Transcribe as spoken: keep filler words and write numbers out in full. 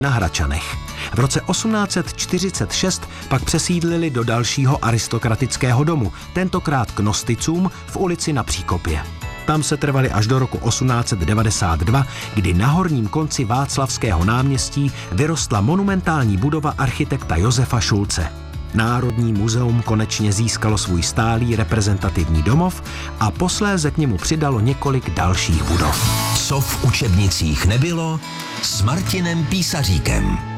na Hračanech. V roce osmnáct set čtyřicet šest pak přesídlili do dalšího aristokratického domu, tentokrát k Nosticům v ulici Na Příkopě. Tam se trvali až do roku osmnáct set devadesát dva, kdy na horním konci Václavského náměstí vyrostla monumentální budova architekta Josefa Šulce. Národní muzeum konečně získalo svůj stálý reprezentativní domov a posléze k němu přidalo několik dalších budov. Co v učebnicích nebylo, s Martinem Písaříkem.